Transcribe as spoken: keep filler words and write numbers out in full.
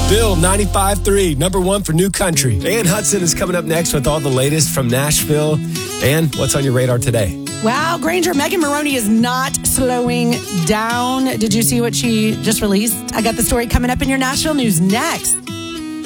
Bill, ninety-five three, number one for New Country. Ann Hudson is coming up next with all the latest from Nashville. Ann, what's on your radar today? Wow, Granger, Megan Maroney is not slowing down. Did you see what she just released? I got the story coming up in your Nashville news next.